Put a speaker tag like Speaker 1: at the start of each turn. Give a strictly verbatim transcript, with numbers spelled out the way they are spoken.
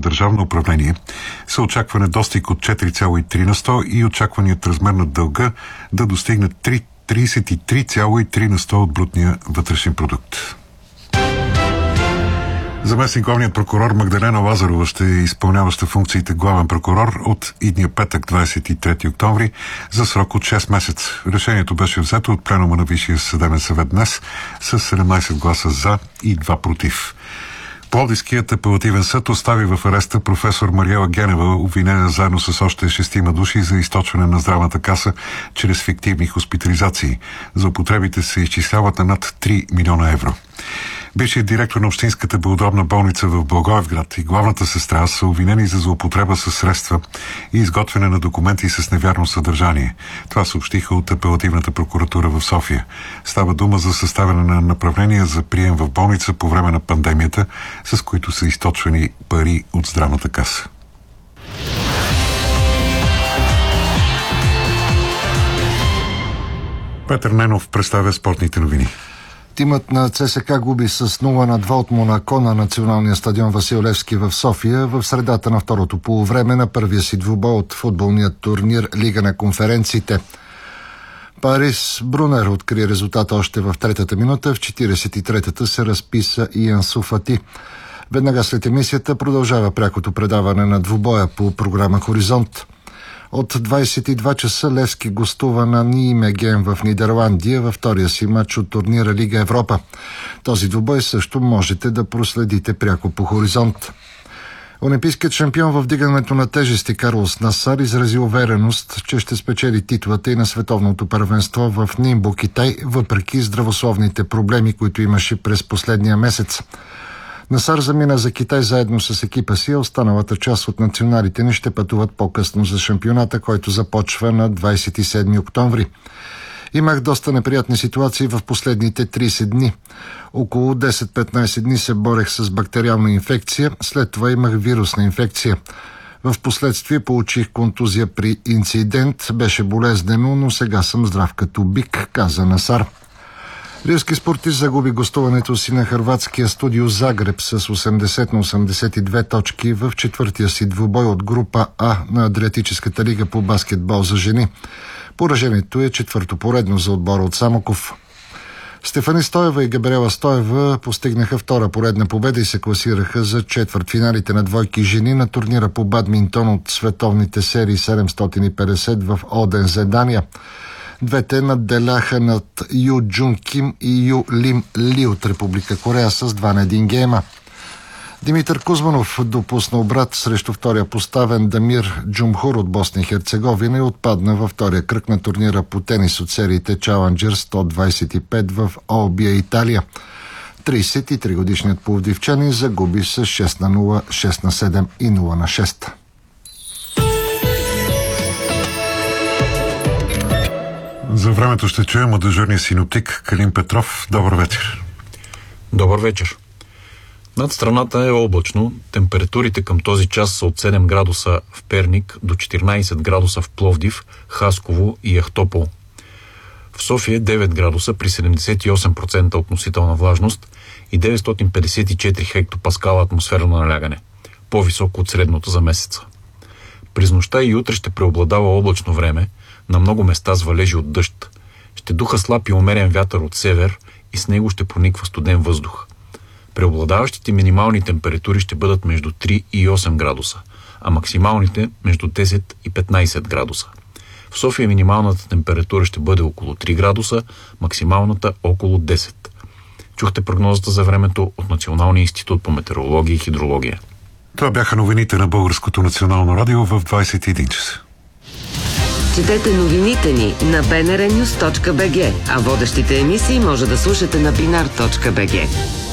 Speaker 1: държавно управление се очаква недостиг от четири цяло и три на сто и очакваният размер на дълга да достигне тридесет и три цяло и три на сто от брутния вътрешен продукт. Заместник главният прокурор Магдалена Лазарова ще изпълняваща функциите главен прокурор от идния петък, двадесет и трети октомври, за срок от шест месеца. Решението беше взето от пленума на Висшия съдебен съвет днес с седемнадесет гласа за и два против. Пловдивският апелативен съд остави в ареста професор Мариела Генева, обвинена заедно с още шестима души за източване на здравната каса чрез фиктивни хоспитализации. За употребите се изчисляват на над три милиона евро. Бившият директор на Общинската белодробна болница в Благоевград и главната сестра са обвинени за злоупотреба с средства и изготвяне на документи с невярно съдържание. Това съобщиха от апелативната прокуратура в София. Става дума за съставяне на направления за прием в болница по време на пандемията, с които са източвани пари от здравната каса. Петър Ненов представя спортните новини.
Speaker 2: Тимът на ЦСКА губи с нула на два от Монако на националния стадион Васил Левски в София в средата на второто полувреме на първия си двубой от футболния турнир Лига на конференциите. Парис Брунер откри резултата още в третата минута, в четиридесет и третата се разписа и Ансу Фати. Веднага след емисията продължава прякото предаване на двубоя по програма Хоризонт. От двадесет и два часа Левски гостува на Ниимеген в Нидерландия във втория си матч от турнира Лига Европа. Този двубой също можете да проследите пряко по Хоризонт. Олимпийският шампион в вдигането на тежести Карлос Насар изрази увереност, че ще спечели титлата и на световното първенство в Нимбо, Китай, въпреки здравословните проблеми, които имаше през последния месец. Насар замина за Китай заедно с екипа си, а останалата част от националите ни ще пътуват по-късно за шампионата, който започва на двадесет и седми октомври. Имах доста неприятни ситуации в последните тридесет дни. Около десет-петнадесет дни се борех с бактериална инфекция, след това имах вирусна инфекция. В последствие получих контузия при инцидент, беше болезнено, но сега съм здрав като бик, каза Насар. Ривски спортист загуби гостуването си на хърватския Студио Загреб с осемдесет на осемдесет и две точки в четвъртия си двубой от група А на Адриатическата лига по баскетбол за жени. Поражението е четвърто поредно за отбора от Самоков. Стефани Стоева и Габриела Стоева постигнаха втора поредна победа и се класираха за четвъртфиналите на двойки жени на турнира по бадминтон от световните серии седемстотин и петдесет в Одензе, Дания. Двете надделяха над Ю Джун Ким и Ю Лим Ли от Република Корея с два на един гейма. Димитър Кузманов допусна обрат срещу втория поставен Дамир Джумхур от Босна и Херцеговина и отпадна във втория кръг на турнира по тенис от сериите Challenger сто двадесет и пет в Олбия, Италия. тридесет и три годишният пловдивчанин загуби с шест на нула, шест на седем и нула на шест.
Speaker 1: За времето ще чуем от дежурния синоптик Калин Петров. Добър вечер.
Speaker 3: Добър вечер. Над страната е облачно. Температурите към този час са от седем градуса в Перник до четиринадесет градуса в Пловдив, Хасково и Ахтопол. В София девет градуса при седемдесет и осем процента относителна влажност и деветстотин петдесет и четири хектопаскала атмосферно налягане, по-високо от средното за месеца. През нощта и утре ще преобладава облачно време, на много места с валежи от дъжд. Ще духа слаб и умерен вятър от север и с него ще прониква студен въздух. Преобладаващите минимални температури ще бъдат между три и осем градуса, а максималните между десет и петнадесет градуса. В София минималната температура ще бъде около три градуса, максималната около десет. Чухте прогнозата за времето от Националния институт по метеорология и хидрология.
Speaker 1: Това бяха новините на Българското национално радио в двадесет и един часа.
Speaker 4: Четете новините ни на би ен ар нюс точка би джи, а водещите емисии може да слушате на бинар точка би джи.